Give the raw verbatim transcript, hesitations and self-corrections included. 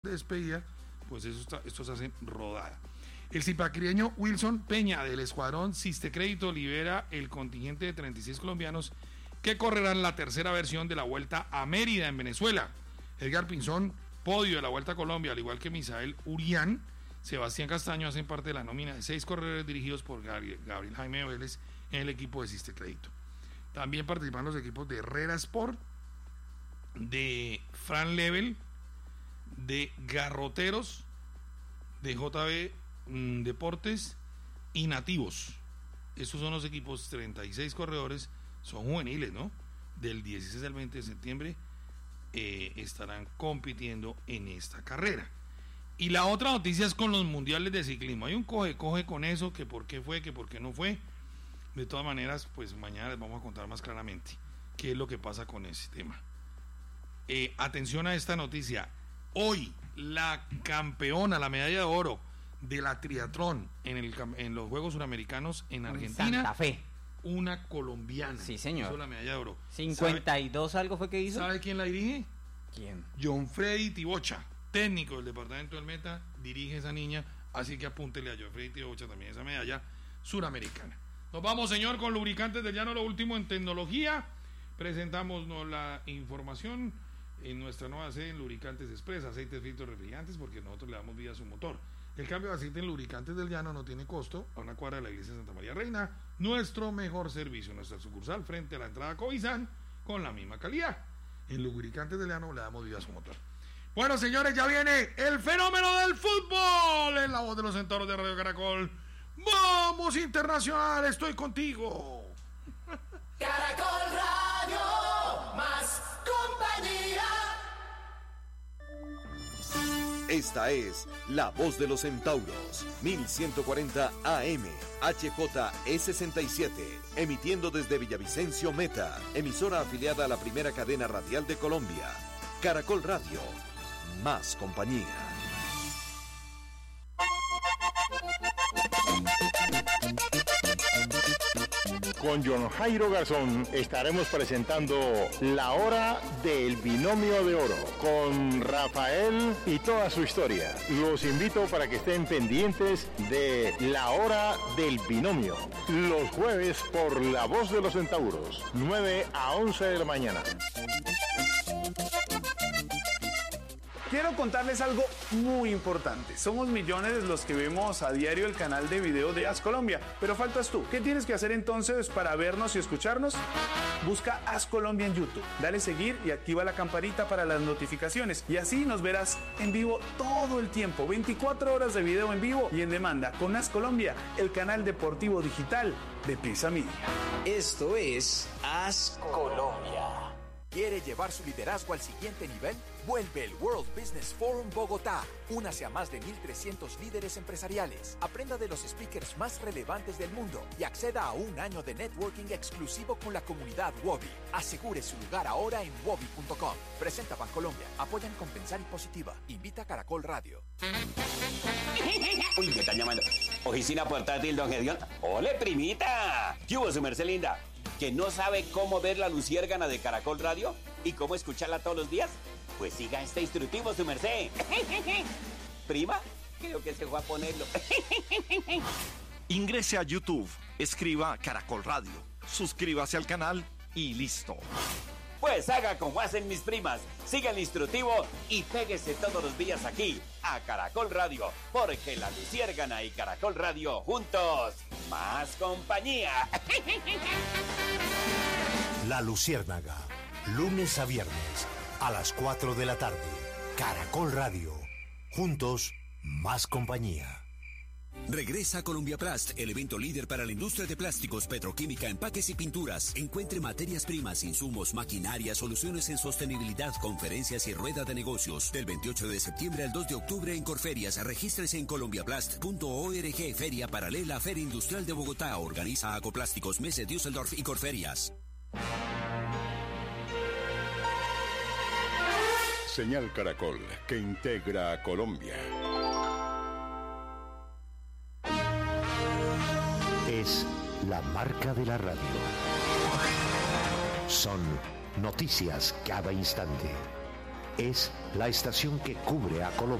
de despedida, pues eso está, estos hacen rodada. El zipaquirreño Wilson Peña del escuadrón Sistecrédito libera el contingente de treinta y seis colombianos que correrán la tercera versión de la Vuelta a Mérida en Venezuela. Edgar Pinzón, podio de la Vuelta a Colombia, al igual que Misael Urián, Sebastián Castaño hacen parte de la nómina de seis corredores dirigidos por Gabriel, Gabriel Jaime Vélez en el equipo de Sistecrédito. También participan los equipos de Herrera Sport, de Fran Level, de Garroteros, de J B mmm, Deportes y Nativos. Estos son los equipos, treinta y seis corredores, son juveniles, ¿no? Del dieciséis al veinte de septiembre eh, estarán compitiendo en esta carrera. Y la otra noticia es con los mundiales de ciclismo. Hay un coge-coge con eso, que por qué fue, que por qué no fue. De todas maneras, pues mañana les vamos a contar más claramente qué es lo que pasa con ese tema. Eh, atención a esta noticia. Hoy, la campeona, la medalla de oro de la triatlón en, el, en los Juegos Suramericanos en Argentina. Santa Fe. Una colombiana. Sí, señor. Hizo la medalla de oro. cincuenta y dos ¿Sabe, algo fue que hizo? ¿Sabe quién la dirige? ¿Quién? John Freddy Tibocha, técnico del departamento del Meta, dirige esa niña, así que apúntele a John Freddy Tibocha también esa medalla suramericana. Nos vamos, señor, con Lubricantes del Llano, lo último en tecnología. Presentamos la información en nuestra nueva sede en Lubricantes Express, aceites, filtros, refrigerantes, porque nosotros le damos vida a su motor. El cambio de aceite en Lubricantes del Llano no tiene costo, a una cuadra de la iglesia de Santa María Reina, nuestro mejor servicio, nuestra sucursal frente a la entrada a Covizán, con la misma calidad. En Lubricantes del Llano le damos vida a su motor. Bueno, señores, ya viene el fenómeno del fútbol en la voz de los centauros de Radio Caracol. ¡Vamos, Internacional! ¡Estoy contigo! Caracol Radio, más compañía. Esta es La Voz de los Centauros, mil ciento cuarenta A M, H J E sesenta y siete, emitiendo desde Villavicencio Meta, emisora afiliada a la primera cadena radial de Colombia. Caracol Radio, más compañía. Con John Jairo Garzón estaremos presentando La Hora del Binomio de Oro con Rafael y toda su historia. Los invito para que estén pendientes de La Hora del Binomio, los jueves por La Voz de los Centauros, nueve a once de la mañana. Quiero contarles algo muy importante. Somos millones los que vemos a diario el canal de video de As Colombia, pero faltas tú. ¿Qué tienes que hacer entonces para vernos y escucharnos? Busca As Colombia en YouTube, dale seguir y activa la campanita para las notificaciones y así nos verás en vivo todo el tiempo, veinticuatro horas de video en vivo y en demanda con As Colombia, el canal deportivo digital de Prisa Media. Esto es As Colombia. ¿Quiere llevar su liderazgo al siguiente nivel? Vuelve el World Business Forum Bogotá. Únase a más de mil trescientos líderes empresariales. Aprenda de los speakers más relevantes del mundo y acceda a un año de networking exclusivo con la comunidad Wobi. Asegure su lugar ahora en wobi punto com. Presenta Bancolombia. Apoyan Compensar y Positiva. Invita a Caracol Radio. Uy, me están llamando. Oficina portátil, don Gedión. ¡Ole, primita! ¿Qué hubo, su merced linda? ¿Que no sabe cómo ver la luciérgana de Caracol Radio y cómo escucharla todos los días? Pues siga este instructivo, su merced. Prima, creo que se fue a ponerlo. Ingrese a YouTube, escriba Caracol Radio, suscríbase al canal y listo. Pues haga como hacen mis primas, siga el instructivo y péguese todos los días aquí, a Caracol Radio, porque la luciérgana y Caracol Radio juntos, más compañía. La Luciérnaga, lunes a viernes, a las cuatro de la tarde. Caracol Radio, juntos, más compañía. Regresa Colombia Plast, el evento líder para la industria de plásticos, petroquímica, empaques y pinturas. Encuentre materias primas, insumos, maquinaria, soluciones en sostenibilidad, conferencias y rueda de negocios. Del veintiocho de septiembre al dos de octubre en Corferias. Regístrese en colombia plast punto org. Feria paralela a Feria Industrial de Bogotá. Organiza Acoplásticos, Messe Düsseldorf y Corferias. Señal Caracol, que integra a Colombia. Es la marca de la radio. Son noticias cada instante. Es la estación que cubre a Colombia.